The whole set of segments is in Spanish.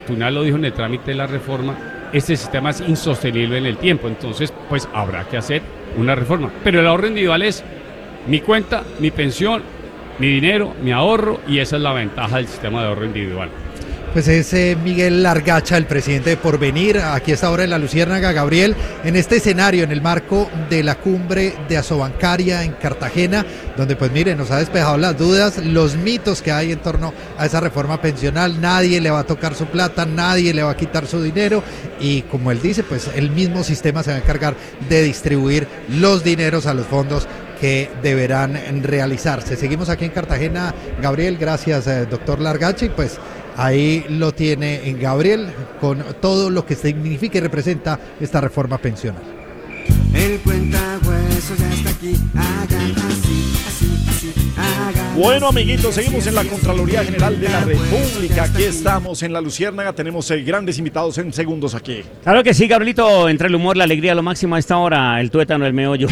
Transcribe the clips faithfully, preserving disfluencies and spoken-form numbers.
Tunal lo dijo en el trámite de la reforma, este sistema es insostenible en el tiempo, entonces pues habrá que hacer una reforma. Pero el ahorro individual es mi cuenta, mi pensión, mi dinero, mi ahorro, y esa es la ventaja del sistema de ahorro individual. Pues es eh, Miguel Largacha, el presidente de Porvenir, aquí está ahora en la Luciérnaga. Gabriel, en este escenario, en el marco de la cumbre de Asobancaria en Cartagena, donde pues mire, nos ha despejado las dudas, los mitos que hay en torno a esa reforma pensional, nadie le va a tocar su plata, nadie le va a quitar su dinero, y como él dice, pues el mismo sistema se va a encargar de distribuir los dineros a los fondos que deberán realizarse. Seguimos aquí en Cartagena, Gabriel, gracias eh, doctor Largacha, y pues ahí lo tiene en Gabriel con todo lo que significa y representa esta reforma pensional. El cuentahuesos ya está aquí, hagan así, así, así, hagan. Bueno, amiguitos, seguimos en la Contraloría General de la República. Aquí estamos en la Luciérnaga, tenemos eh, grandes invitados en segundos aquí. Claro que sí, Gabrielito, entre el humor, la alegría, lo máximo a esta hora, el tuétano, el meollo.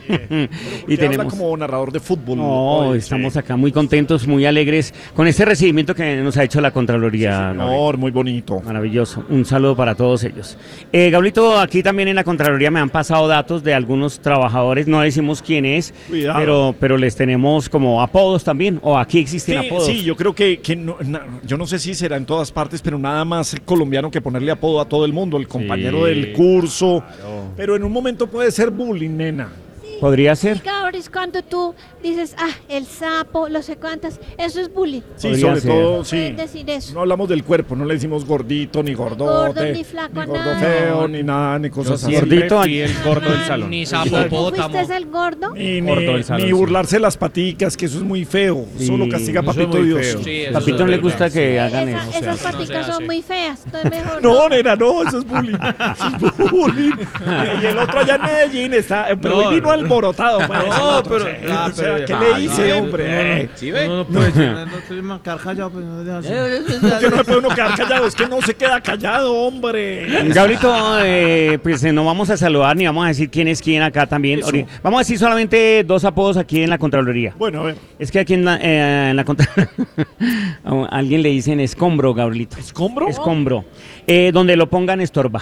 Y tenemos habla como narrador de fútbol. No, hoy, estamos sí. acá muy contentos, muy alegres con este recibimiento que nos ha hecho la Contraloría. Sí, señor, muy bonito. Maravilloso. Un saludo para todos ellos. Eh, Gabrielito, aquí también en la Contraloría me han pasado datos de algunos trabajadores, no decimos quién es, pero, pero les tenemos como apodos también, o aquí existen sí, apodos. Sí, yo creo que, que no, na, yo no sé si será en todas partes, pero nada más colombiano que ponerle apodo a todo el mundo, el compañero sí, del curso, claro. Pero en un momento puede ser bullying, nena. ¿Podría ser? Cabris, cuando tú dices, ah, el sapo, lo sé cuántas, eso es bullying. Sí, sobre ser. todo, sí. Decir eso. No hablamos del cuerpo, no le decimos gordito, ni gordote, gordo, ni flaco, ni gordo nada. feo, ni nada, ni cosas así. Gordito, y el gordo del salón. Ni sapopótamo. ¿Fuiste el gordo? Ni, gordo ni, del salón, ni burlarse las paticas, que eso es muy feo. Sí, Solo castiga eso Papito es Dios. feo. Sí, Papito no le gusta que hagan Esa, eso. esas sea, paticas no son muy feas, entonces mejor No, no. nena, no, eso es bullying. Eso es bullying. Y el otro allá en Medellín está, pero No, hoy vino no. alborotado. No, pero- sí, ah, o sea, pero- ¿qué ah, le no, hice, no, hombre? ¿Sí ve? No, no puede ser, no estoy más callado, pues no deja así. ¿Por qué no me puede uno quedar callado? Es que no se queda callado, hombre. Gabrielito, eh, pues eh, no vamos a saludar ni vamos a decir quién es quién acá también. Eso. Ori- Vamos a decir solamente dos apodos aquí en la Contraloría. Bueno, a ver. Es que aquí en la, eh, en la Contraloría a alguien le dicen escombro, Gabrielito. ¿Escombro? Escombro. Eh, donde lo pongan estorba.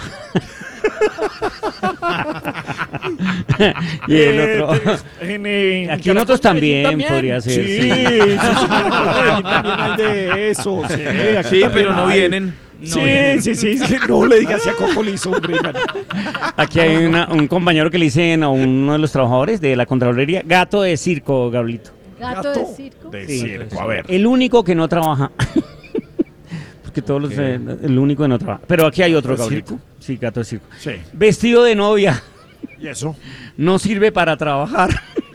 Y el otro. En, en, Aquí en otros también, podría ser. Sí, Sí. sí, sí, sí, también hay de eso. Sí, aquí Sí, también pero no hay. vienen. No Sí, vienen. sí, sí, sí, no le digas así a Coco Lizo, hombre. Aquí hay una- un compañero que le dicen a uno de los trabajadores de la Contraloría, gato de circo, Gabrielito. Gato de circo. De Sí. circo, a ver. El único que no trabaja. Porque todos los. eh, el único que no trabaja. Pero aquí hay otro, ¿Gato de Gabrielito. Sí, gato de circo. Sí. Vestido de novia. ¿Y eso? No sirve para trabajar.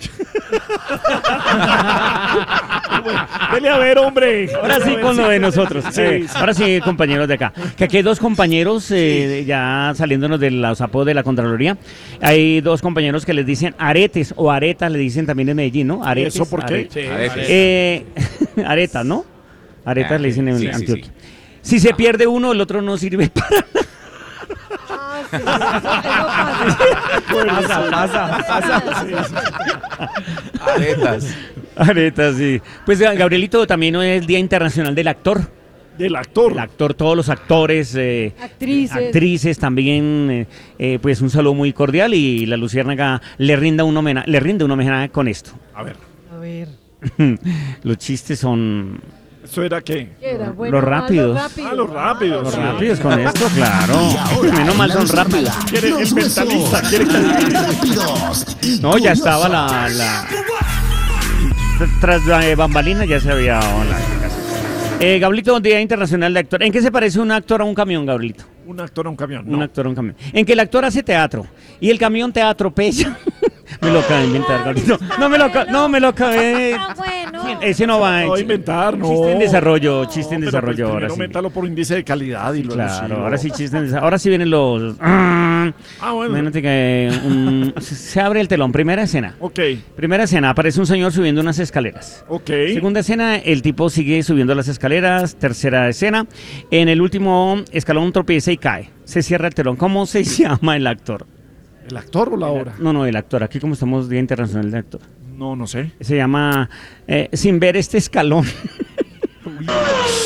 Dele a ver, hombre. Ahora sí con lo de nosotros. Sí, Eh, sí. ahora sí, compañeros de acá. Que aquí hay dos compañeros, eh, ya saliéndonos de los apodos de la Contraloría. Hay dos compañeros que les dicen aretes o aretas, le dicen también en Medellín, ¿no? Aretes. ¿Eso por qué? aretes. Sí, aretes. Eh, aretas, ¿no? Aretas le dicen en Sí, sí, Antioquia. sí. Si se pierde uno, el otro no sirve para nada. Ah, sí, eso, eso pasa. Pasa, pasa, pasa. Aretas. Aretas, sí. Pues Gabrielito, también hoy es el Día Internacional del Actor. Del actor. El actor, todos los actores, eh, Actrices. actrices también, eh, eh, pues un saludo muy cordial y la Luciérnaga le rinda un homenaje, le rinde un homenaje con esto. A ver. A ver. Los chistes son ¿Eso era qué? ¿Qué era? Bueno, los rápidos. Ah, los rápidos. Los sí. rápidos con esto, claro. Y ahora, Menos mal la son Luciérnaga, rápidos. ¿Quiere los el mentalista? huesos ¿Quiere que- rápidos y No, ya estaba curiosos. la, la tras la eh, bambalina ya se había hola. Eh, Gabrielito, Día Internacional de Actor. ¿En qué se parece un actor a un camión, Gabrielito? Un actor a un camión. Un No. actor a un camión. En que el actor hace teatro y el camión te atropella. Me lo acabo de inventar, Gabrielito. No me lo acabo, no me lo acabé. Está bueno. Ese no va. No, a inventar, no. Chiste en desarrollo, chiste en No, pero desarrollo pues ahora primero sí. métalo por índice de calidad y luego Claro, sí, ahora lo- sí chiste en desarrollo. Ahora sí vienen los. Ah, bueno. Imagínate que un- se abre el telón. Primera escena. Ok, Primera escena, aparece un señor subiendo unas escaleras. ok. Segunda escena, el tipo sigue subiendo las escaleras. Tercera escena, en el último escalón tropieza y cae. Se cierra el telón. ¿Cómo se llama el actor? ¿El actor o la obra? No, no, el actor. Aquí como estamos Día Internacional del Actor. No, no sé. Se llama eh, Sin ver este escalón.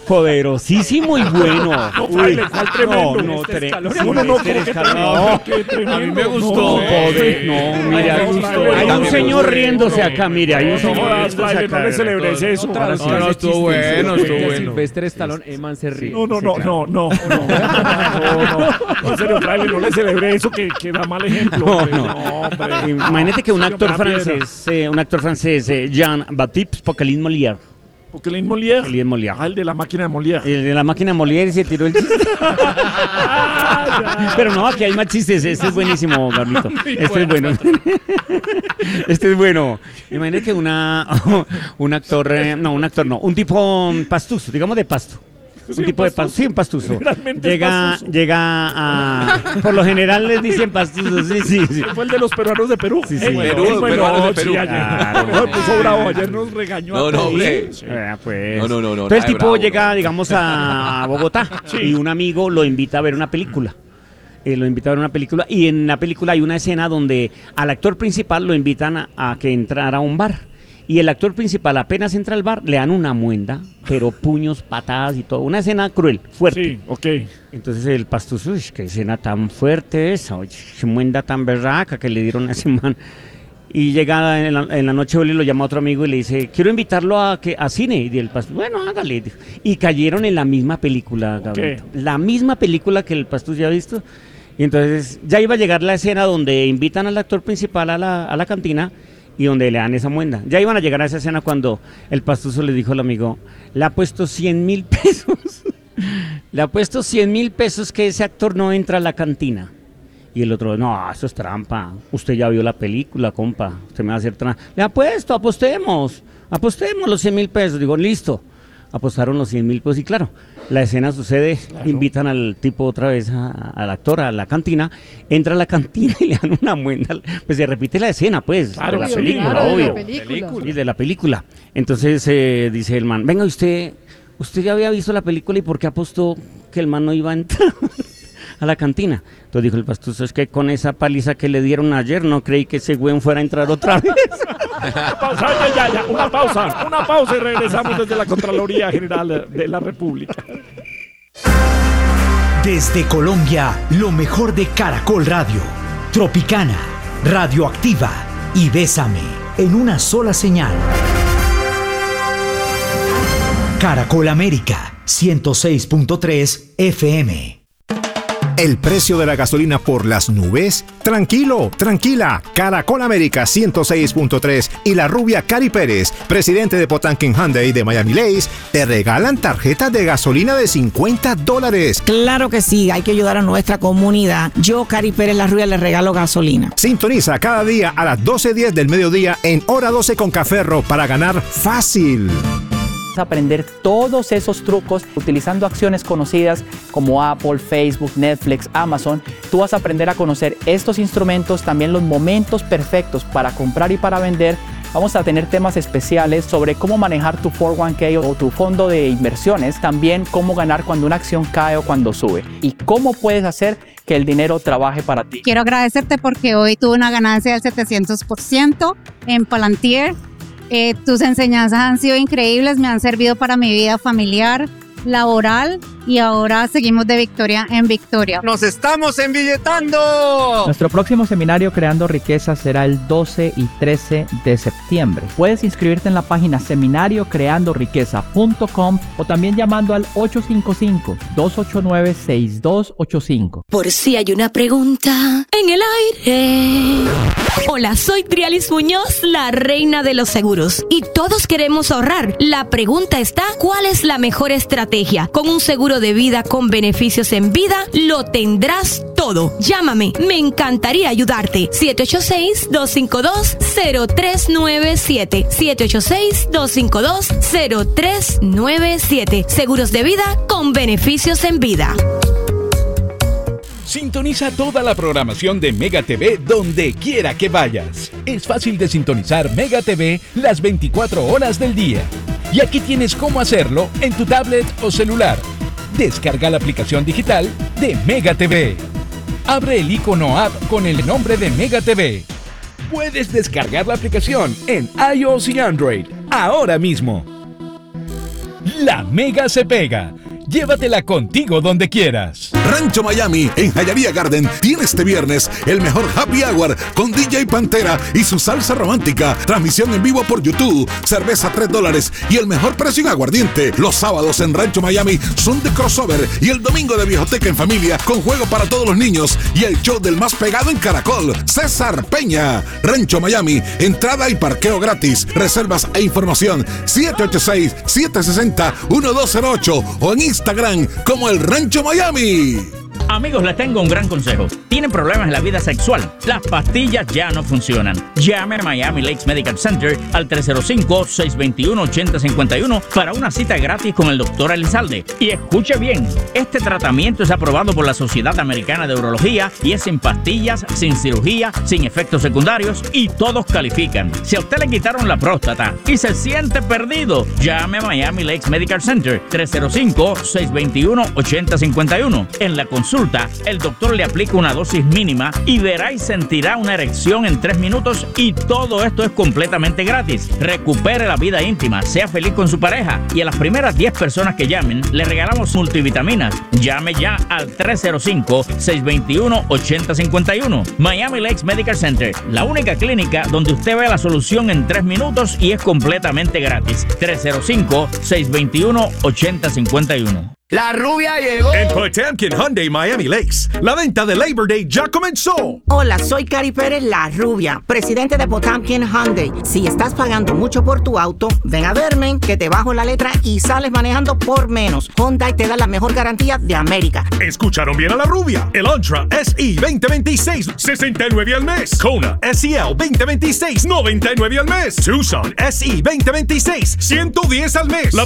Poderosísimo y bueno. Uy, ¿cuál tremendo? No, no, Este tre- escalón. no, No, no, este ¿cómo que escalón. tremendo? No. Qué tremendo. A mí me No, gustó. Poder- no, mire, hay, no, no, hay no, un no, señor no, riéndose no, acá, mire, hay un No señor jodas, riéndose Fraile, no acá. le celebres eso. Otra vez No, no, ese estuvo chiste. bueno, Después estuvo de bueno. Silvestre Stallone, Eman se ríe. No, no, no, no, no, no, no, no, en serio, Fraile, no le celebré eso que, que da mal ejemplo. No, hombre. no. hombre. Imagínate que un Sí, actor hombre, la piedra. francés, eh, un actor francés, eh, Jean-Baptiste Poquelin Molière, Poquelin Molière. Poquelin Molière. Ah, el de la máquina de Molière. el de la máquina Molière se tiró el chiste. Pero no, aquí hay más chistes. Este es buenísimo, Carlito. Este es bueno. Este es bueno. Imagínate que una, un actor, eh, no, un actor no, un tipo pastuso, digamos de pasto. Un Sí, tipo de pastuso. pasto, sí, un pastuso. Generalmente es Llega, pastuso. llega a, por lo general les dicen pastusos, sí, sí, sí. Fue el de los peruanos de Perú. Sí, sí. Ey, Perú, bueno, peruanos de sí, Perú. ayer. Claro. No, se puso bravo, ayer nos regañó No, a no, todos. hombre. Sí. Ah, pues. No, no, no, no, Entonces el nada de tipo bravo, llega, no. digamos, a Bogotá y un amigo lo invita a ver una película. Eh, lo invita a ver una película y en la película hay una escena donde al actor principal lo invitan a, a que entrara a un bar. Y el actor principal apenas entra al bar, le dan una muenda, pero puños, patadas y todo. Una escena cruel, fuerte. Sí, ok. Entonces el pastuso, uy, qué escena tan fuerte esa, oye, qué muenda tan berraca que le dieron a ese man. Y llega en la, en la noche, Oli lo llama a otro amigo y le dice, quiero invitarlo a, que, a cine. Y el pastuso, bueno, hágale. Dijo. Y cayeron en la misma película, Gabriel. La misma película que el pastuso ya ha visto. Y entonces ya iba a llegar la escena donde invitan al actor principal a la, a la cantina y donde le dan esa muenda. Ya iban a llegar a esa escena cuando el pastuso le dijo al amigo, le ha puesto cien mil pesos. Le ha puesto cien mil pesos que ese actor no entra a la cantina. Y el otro, no, eso es trampa. Usted ya vio la película, compa. Usted me va a hacer trampa. Le ha puesto, apostemos. Apostemos los cien mil pesos. Digo, listo. Apostaron los cien mil pesos y claro, la escena sucede, claro. Invitan al tipo otra vez, a, al actor a la cantina, entra a la cantina y le dan una muenda, pues se repite la escena pues, claro, de la sí, película, claro, obvio, de la película. Y de la película. Entonces eh, dice el man, venga usted, usted ya había visto la película y ¿por qué apostó que el man no iba a entrar a la cantina? Entonces dijo el pastuso, es que con esa paliza que le dieron ayer no creí que ese güey fuera a entrar otra vez. Pausa, ya, ya, una pausa, una pausa y regresamos desde la Contraloría General de la República. Desde Colombia, lo mejor de Caracol Radio, Tropicana, Radioactiva y Bésame, en una sola señal. Caracol América, ciento seis punto tres F M. ¿El precio de la gasolina por las nubes? Tranquilo, tranquila. Caracol América ciento seis punto tres y la rubia Cari Pérez, presidente de Potanquín Hyundai de Miami Lakes, te regalan tarjetas de gasolina de cincuenta dólares. Claro que sí, hay que ayudar a nuestra comunidad. Yo, Cari Pérez, la rubia, le regalo gasolina. Sintoniza cada día a las doce diez del mediodía en Hora doce con Caferro para ganar fácil. Aprender todos esos trucos utilizando acciones conocidas como Apple, Facebook, Netflix, Amazon. Tú vas a aprender a conocer estos instrumentos, también los momentos perfectos para comprar y para vender. Vamos a tener temas especiales sobre cómo manejar tu cuatro uno K o tu fondo de inversiones, también cómo ganar cuando una acción cae o cuando sube y cómo puedes hacer que el dinero trabaje para ti. Quiero agradecerte porque hoy tuve una ganancia del setecientos por ciento en Palantir. Eh, tus enseñanzas han sido increíbles, me han servido para mi vida familiar, laboral y ahora seguimos de victoria en victoria. ¡Nos estamos embilletando! Nuestro próximo seminario Creando Riqueza será el doce y trece de septiembre. Puedes inscribirte en la página seminario creando riqueza punto com o también llamando al ocho cinco cinco, dos ocho nueve, seis dos ocho cinco. Por si hay una pregunta en el aire. Hola, soy Trialis Muñoz, la reina de los seguros. Y todos queremos ahorrar. La pregunta está, ¿cuál es la mejor estrategia? Con un seguro de vida con beneficios en vida, lo tendrás todo. Llámame, me encantaría ayudarte. siete ocho seis, dos cinco dos, cero tres nueve siete. siete ocho seis, dos cinco dos, cero tres nueve siete. Seguros de vida con beneficios en vida. Sintoniza toda la programación de Mega T V donde quiera que vayas. Es fácil de sintonizar Mega T V las veinticuatro horas del día. Y aquí tienes cómo hacerlo en tu tablet o celular. Descarga la aplicación digital de Mega T V. Abre el icono app con el nombre de Mega T V. Puedes descargar la aplicación en iOS y Android ahora mismo. La Mega se pega. Llévatela contigo donde quieras. Rancho Miami en Hialeah Garden tiene este viernes el mejor happy hour con D J Pantera y su salsa romántica. Transmisión en vivo por YouTube. Cerveza tres dólares y el mejor precio en aguardiente. Los sábados en Rancho Miami son de crossover y el domingo de viejoteca en familia con juego para todos los niños y el show del más pegado en Caracol, César Peña. Rancho Miami, entrada y parqueo gratis. Reservas e información siete ocho seis, siete seis cero, uno dos cero ocho o en Instagram como el Rancho Miami. Amigos, les tengo un gran consejo. ¿Tienen problemas en la vida sexual? Las pastillas ya no funcionan. Llame a Miami Lakes Medical Center al tres cero cinco, seis dos uno, ocho cero cinco uno para una cita gratis con el doctor Elizalde. Y escuche bien, este tratamiento es aprobado por la Sociedad Americana de Urología y es sin pastillas, sin cirugía, sin efectos secundarios y todos califican. Si a usted le quitaron la próstata y se siente perdido, llame a Miami Lakes Medical Center tres cero cinco, seis dos uno, ocho cero cinco uno. En la consulta, el doctor le aplica una dosis mínima y verá y sentirá una erección en tres minutos y todo esto es completamente gratis. Recupere la vida íntima, sea feliz con su pareja y a las primeras diez personas que llamen le regalamos multivitaminas. Llame ya al tres cero cinco, seis dos uno, ocho cero cinco uno. Miami Lakes Medical Center, la única clínica donde usted ve la solución en tres minutos y es completamente gratis. tres cero cinco, seis dos uno, ocho cero cinco uno. La rubia llegó. En Potemkin Hyundai Miami Lakes, la venta de Labor Day ya comenzó. Hola, soy Cari Pérez, la rubia, presidente de Potemkin Hyundai. Si estás pagando mucho por tu auto, ven a verme, que te bajo la letra y sales manejando por menos. Hyundai te da la mejor garantía de América. Escucharon bien a la rubia. El Elantra S E veinte veintiséis, sesenta y nueve al mes. Kona S E L veinte veintiséis, noventa y nueve al mes. Tucson S E veinte veintiséis, ciento diez al mes. La